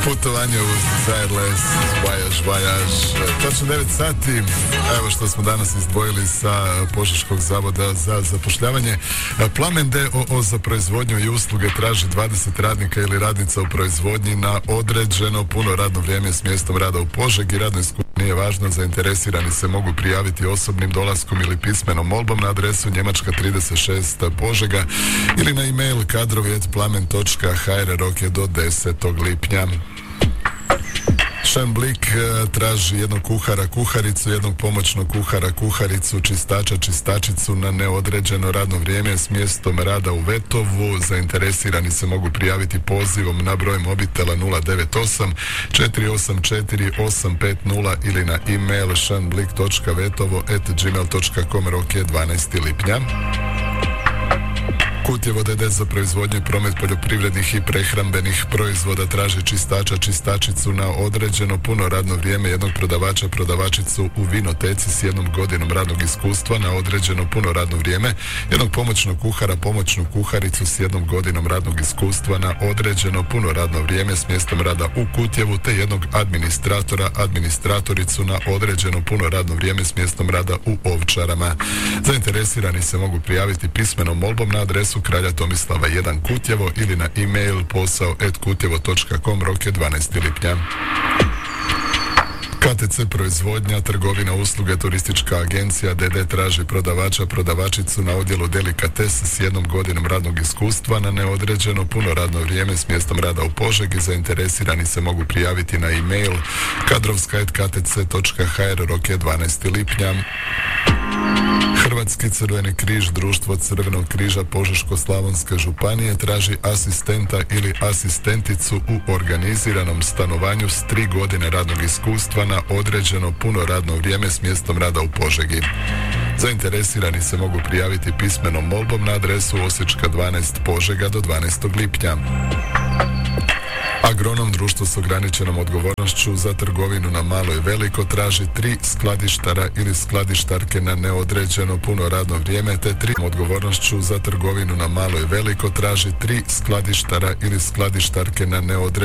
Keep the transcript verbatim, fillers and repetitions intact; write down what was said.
Putovanje uz Desireless, Voyage, Voyage. Točno devet sati. Evo što smo danas izdvojili sa Požeškog zavoda za zapošljavanje. Plamen d o o za proizvodnju i usluge traži dvadeset radnika ili radnica u proizvodnji na određeno puno radno vrijeme s mjestom rada u Požegi. Radno iskustvo nije važno, zainteresirani se mogu prijaviti osobnim dolaskom ili pismenom molbom na adresu Njemačka trideset šest Požega ili na e-mail kadrovi at plamen točka h r. Rok je do desetog lipnja. Šamblik traži jednog kuhara, kuharicu, jednog pomoćnog kuhara, kuharicu, čistača, čistačicu na neodređeno radno vrijeme s mjestom rada u Vetovu. Zainteresirani se mogu prijaviti pozivom na broj mobitela nula devet osam četiri osam četiri osam pet nula ili na e-mail šamblik točka vetovo at gmail točka com. Rok je dvanaesti lipnja. Kutjevo d d za proizvodnju i promet poljoprivrednih i prehrambenih proizvoda traži čistača, čistačicu na određeno puno radno vrijeme, jednog prodavača, prodavačicu u vinoteci s jednom godinom radnog iskustva na određeno puno radno vrijeme, jednog pomoćnog kuhara, pomoćnu kuharicu s jednom godinom radnog iskustva na određeno puno radno vrijeme s mjestom rada u Kutjevu, te jednog administratora, administratoricu na određeno puno radno vrijeme s mjestom rada u Ovčarama. Zainteresirani se mogu prijaviti pismenom molbom na adresu Kralja Tomislava jedan Kutjevo ili na e-mail posao at kutjevo točka com. Rok je dvanaesti lipnja. K T C proizvodnja, trgovina, usluge, turistička agencija d d traži prodavača, prodavačicu na odjelu delikates s jednom godinom radnog iskustva na neodređeno puno radno vrijeme s mjestom rada u Požegi. Zainteresirani se mogu prijaviti na e-mail kadrovska at k t c točka h r. Rok je dvanaesti lipnja. Hrvatski Crveni križ, društvo Crvenog križa Požeško-slavonske županije traži asistenta ili asistenticu u organiziranom stanovanju s tri godine radnog iskustva na određeno puno radno vrijeme s mjestom rada u Požegi. Zainteresirani se mogu prijaviti pismenom molbom na adresu Osječka dvanaest Požega do dvanaestog lipnja. Agronom, društvo s ograničenom odgovornošću za trgovinu na malo i veliko traži tri skladištara ili skladištarke na neodređeno puno radno vrijeme, te tri odgovornošću za trgovinu na malo i veliko traži tri skladištara ili skladištarke na neodređeno